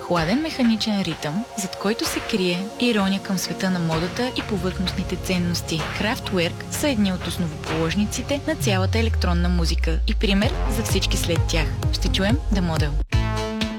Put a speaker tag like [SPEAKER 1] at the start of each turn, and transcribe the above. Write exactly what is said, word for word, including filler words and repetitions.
[SPEAKER 1] Хладен механичен ритъм, зад който се крие ирония към света на модата и повърхностните ценности. Kraftwerk са едни от основоположниците на цялата електронна музика и пример за всички след тях. Ще чуем The Model.